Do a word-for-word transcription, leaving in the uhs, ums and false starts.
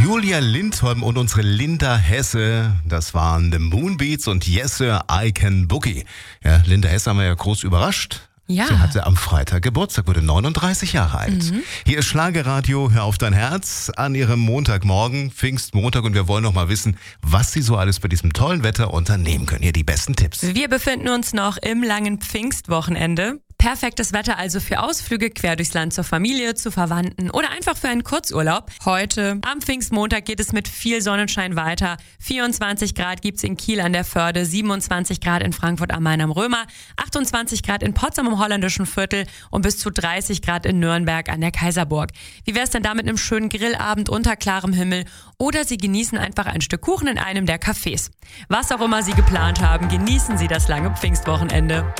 Julia Lindholm und unsere Linda Hesse, das waren The Moonbeats und Yes Sir, I Can Boogie. Ja, Linda Hesse haben wir ja groß überrascht. Ja. Sie hatte am Freitag Geburtstag, wurde neununddreißig Jahre alt. Mhm. Hier ist Schlagerradio, hör auf dein Herz, an ihrem Montagmorgen, Pfingstmontag, und wir wollen noch mal wissen, was sie so alles bei diesem tollen Wetter unternehmen können. Hier die besten Tipps. Wir befinden uns noch im langen Pfingstwochenende. Perfektes Wetter also für Ausflüge quer durchs Land zur Familie, zu Verwandten oder einfach für einen Kurzurlaub. Heute, am Pfingstmontag, geht es mit viel Sonnenschein weiter. vierundzwanzig Grad gibt's in Kiel an der Förde, siebenundzwanzig Grad in Frankfurt am Main am Römer, achtundzwanzig Grad in Potsdam im holländischen Viertel und bis zu dreißig Grad in Nürnberg an der Kaiserburg. Wie wär's denn da mit einem schönen Grillabend unter klarem Himmel? Oder Sie genießen einfach ein Stück Kuchen in einem der Cafés. Was auch immer Sie geplant haben, genießen Sie das lange Pfingstwochenende.